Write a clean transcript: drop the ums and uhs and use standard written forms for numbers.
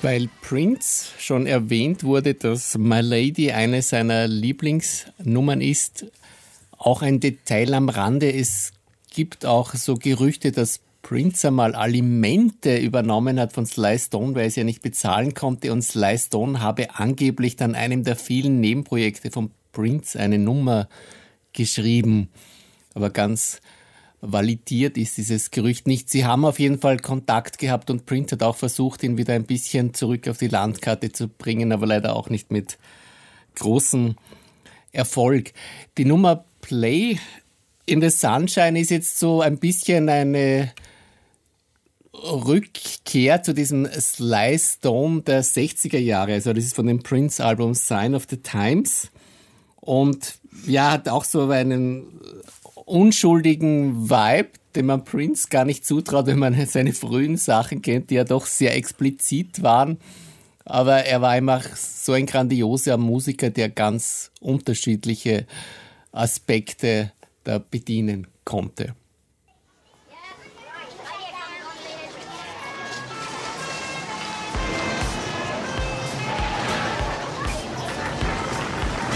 Weil Prince schon erwähnt wurde, dass My Lady eine seiner Lieblingsnummern ist, auch ein Detail am Rande. Es gibt auch so Gerüchte, dass Prince einmal Alimente übernommen hat von Sly Stone, weil er es ja nicht bezahlen konnte. Und Sly Stone habe angeblich dann einem der vielen Nebenprojekte von Prince eine Nummer geschrieben. Aber ganz validiert ist dieses Gerücht nicht. Sie haben auf jeden Fall Kontakt gehabt und Prince hat auch versucht, ihn wieder ein bisschen zurück auf die Landkarte zu bringen, aber leider auch nicht mit großem Erfolg. Die Nummer Play in the Sunshine ist jetzt so ein bisschen eine Rückkehr zu diesem Sly Stone der 60er Jahre. Also das ist von dem Prince-Album Sign of the Times. Und ja, hat auch so einen unschuldigen Vibe, den man Prince gar nicht zutraut, wenn man seine frühen Sachen kennt, die ja doch sehr explizit waren. Aber er war einfach so ein grandioser Musiker, der ganz unterschiedliche Aspekte da bedienen konnte.